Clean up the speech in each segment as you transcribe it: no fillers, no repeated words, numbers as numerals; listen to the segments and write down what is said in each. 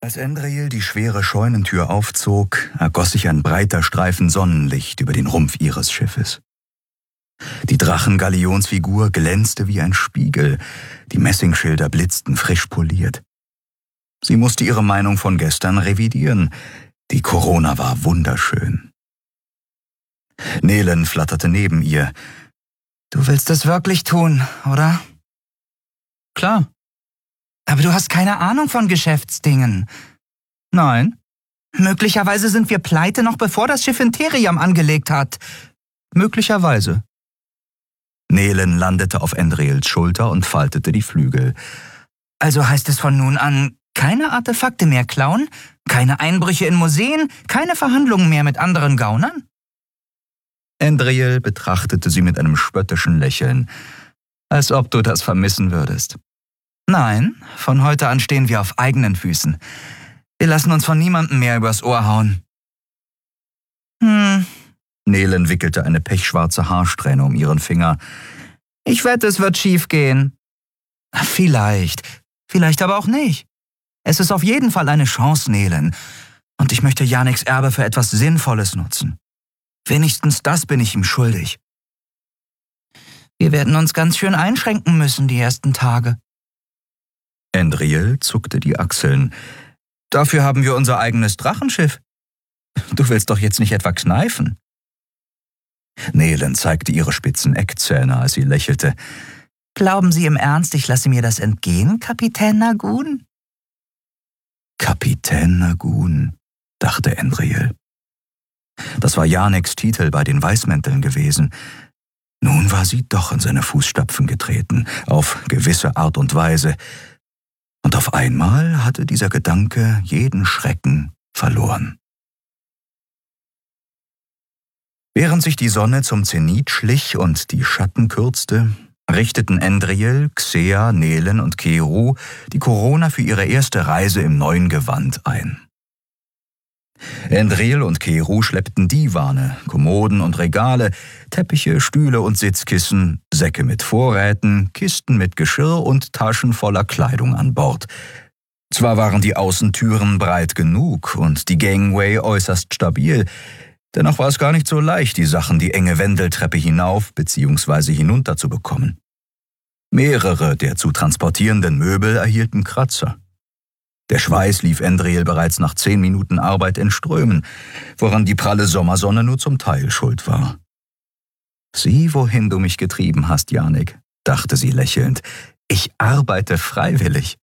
Als Endril die schwere Scheunentür aufzog, ergoss sich ein breiter Streifen Sonnenlicht über den Rumpf ihres Schiffes. Die Drachengalionsfigur glänzte wie ein Spiegel, die Messingschilder blitzten frisch poliert. Sie musste ihre Meinung von gestern revidieren. Die Corona war wunderschön. Nelen flatterte neben ihr. »Du willst es wirklich tun, oder?« »Klar.« »Aber du hast keine Ahnung von Geschäftsdingen.« »Nein.« »Möglicherweise sind wir pleite, noch bevor das Schiff in Theriam angelegt hat.« »Möglicherweise.« Nelen landete auf Endrils Schulter und faltete die Flügel. »Also heißt es von nun an, keine Artefakte mehr klauen, keine Einbrüche in Museen, keine Verhandlungen mehr mit anderen Gaunern?« Endril betrachtete sie mit einem spöttischen Lächeln. »Als ob du das vermissen würdest.« »Nein, von heute an stehen wir auf eigenen Füßen. Wir lassen uns von niemandem mehr übers Ohr hauen.« Nelen wickelte eine pechschwarze Haarsträhne um ihren Finger. »Ich wette, es wird schief gehen.« »Vielleicht aber auch nicht. Es ist auf jeden Fall eine Chance, Nelen. Und ich möchte Janeks Erbe für etwas Sinnvolles nutzen. Wenigstens das bin ich ihm schuldig. Wir werden uns ganz schön einschränken müssen die ersten Tage.« Endril zuckte die Achseln. »Dafür haben wir unser eigenes Drachenschiff. Du willst doch jetzt nicht etwa kneifen?« Nelen zeigte ihre spitzen Eckzähne, als sie lächelte. »Glauben Sie im Ernst, ich lasse mir das entgehen, Kapitän Nagun?« »Kapitän Nagun«, dachte Endril. Das war Janeks Titel bei den Weißmänteln gewesen. Nun war sie doch in seine Fußstapfen getreten, auf gewisse Art und Weise. Und auf einmal hatte dieser Gedanke jeden Schrecken verloren. Während sich die Sonne zum Zenit schlich und die Schatten kürzte, richteten Endril, Xea, Nelen und Keru die Corona für ihre erste Reise im neuen Gewand ein. Endril und Keru schleppten Divane, Kommoden und Regale, Teppiche, Stühle und Sitzkissen, Säcke mit Vorräten, Kisten mit Geschirr und Taschen voller Kleidung an Bord. Zwar waren die Außentüren breit genug und die Gangway äußerst stabil, dennoch war es gar nicht so leicht, die Sachen die enge Wendeltreppe hinauf bzw. hinunter zu bekommen. Mehrere der zu transportierenden Möbel erhielten Kratzer. Der Schweiß lief Endril bereits nach 10 Minuten Arbeit in Strömen, woran die pralle Sommersonne nur zum Teil schuld war. »Sieh, wohin du mich getrieben hast, Janek«, dachte sie lächelnd. »Ich arbeite freiwillig.«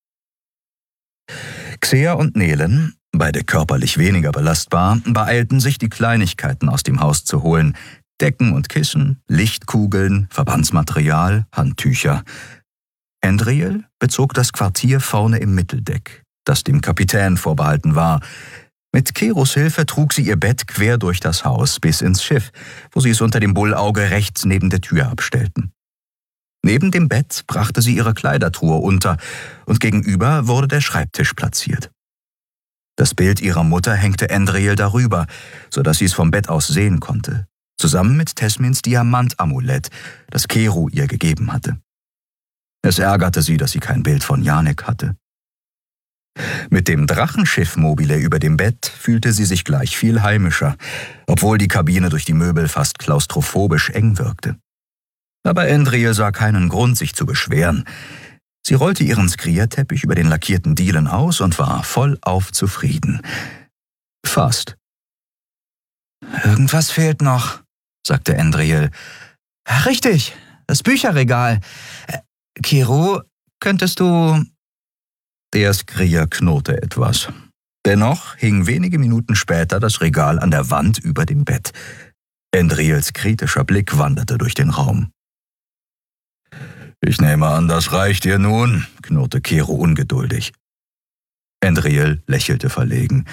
Xea und Nelen, beide körperlich weniger belastbar, beeilten sich, die Kleinigkeiten aus dem Haus zu holen. Decken und Kissen, Lichtkugeln, Verbandsmaterial, Handtücher. Endril bezog das Quartier vorne im Mitteldeck, das dem Kapitän vorbehalten war. Mit Kerus Hilfe trug sie ihr Bett quer durch das Haus bis ins Schiff, wo sie es unter dem Bullauge rechts neben der Tür abstellten. Neben dem Bett brachte sie ihre Kleidertruhe unter und gegenüber wurde der Schreibtisch platziert. Das Bild ihrer Mutter hängte Endril darüber, sodass sie es vom Bett aus sehen konnte, zusammen mit Tesmins Diamantamulett, das Keru ihr gegeben hatte. Es ärgerte sie, dass sie kein Bild von Janek hatte. Mit dem Drachenschiff-Mobile über dem Bett fühlte sie sich gleich viel heimischer, obwohl die Kabine durch die Möbel fast klaustrophobisch eng wirkte. Aber Endril sah keinen Grund, sich zu beschweren. Sie rollte ihren Skrierteppich über den lackierten Dielen aus und war vollauf zufrieden. Fast. »Irgendwas fehlt noch«, sagte Endril. »Richtig, das Bücherregal. Keru, könntest du...« Der Skrier knurrte etwas. Dennoch hing wenige Minuten später das Regal an der Wand über dem Bett. Endrils kritischer Blick wanderte durch den Raum. »Ich nehme an, das reicht dir nun«, knurrte Keru ungeduldig. Endril lächelte verlegen.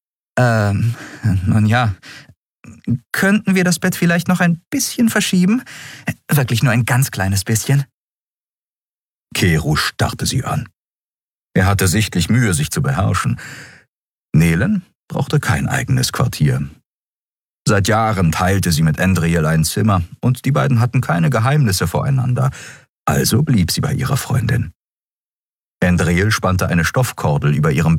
Nun ja, könnten wir das Bett vielleicht noch ein bisschen verschieben? Wirklich nur ein ganz kleines bisschen.« Keru starrte sie an. Er hatte sichtlich Mühe, sich zu beherrschen. Nelen brauchte kein eigenes Quartier. Seit Jahren teilte sie mit Endril ein Zimmer und die beiden hatten keine Geheimnisse voreinander. Also blieb sie bei ihrer Freundin. Endril spannte eine Stoffkordel über ihrem